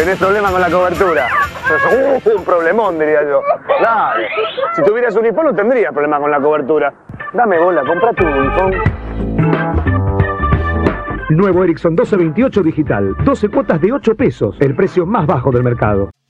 Tenés problemas con la cobertura. Un problemón, diría yo. Dale. Si tuvieras un iPhone no tendrías problemas con la cobertura. Dame bola, comprate un iPhone. Nuevo Ericsson 1228 digital. 12 cuotas de 8 pesos. El precio más bajo del mercado.